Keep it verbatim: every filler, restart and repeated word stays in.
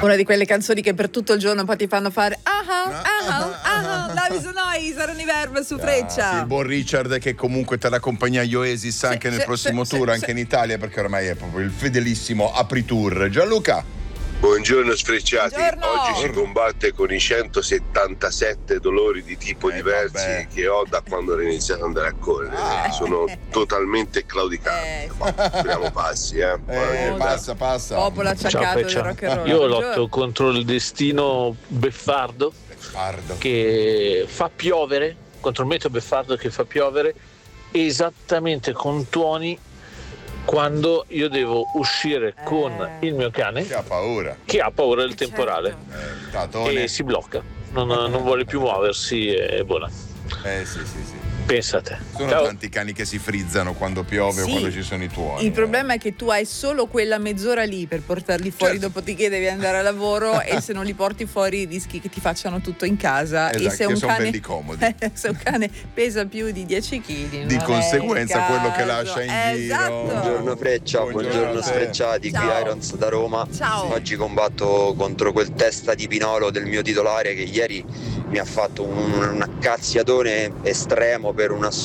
Una di quelle canzoni che per tutto il giorno poi ti fanno fare ah ah ah ah, Love is Noise, erano i Verve su Freccia. Ah, il buon Richard che comunque te l'accompagna agli Oasis anche sì, nel sì, prossimo sì, tour, sì, anche sì. in Italia, perché ormai è proprio il fedelissimo apritour. Gianluca. Buongiorno sfrecciati, Buongiorno. oggi si combatte con i centosettantasette dolori di tipo Eh, diversi vabbè. che ho da quando ho iniziato ad andare a correre, Ah. sono totalmente claudicante, Eh, ma speriamo passi, eh. Eh, Buona passa, passa. Popolo acciaccato del Ciao rock and roll. Io Buongiorno. lotto contro il destino beffardo Fardo. che fa piovere, contro il metodo beffardo che fa piovere esattamente con tuoni quando io devo uscire con il mio cane Che ha paura. che ha paura del temporale Eh, tatone. e si blocca, non, non vuole più muoversi e buona. Eh sì, sì, sì. Pensa a te. Sono Ciao. tanti cani che si frizzano quando piove Sì. o quando ci sono i tuoni. Il problema è che tu hai solo quella mezz'ora lì per portarli fuori, Certo. dopodiché devi andare a lavoro e se non li porti fuori rischi che ti facciano tutto in casa. Esatto, e se che un sono cane belli comodi. se un cane pesa più di dieci chili Di conseguenza quello che lascia in giro. Esatto. Buongiorno Freccia, Buongiorno buongiorno, a te. Sfrecciati, qui Ciao. Irons da Roma. Ciao. Oggi combatto contro quel testa di Pinolo del mio titolare che ieri mi ha fatto un, un accazziatone estremo per una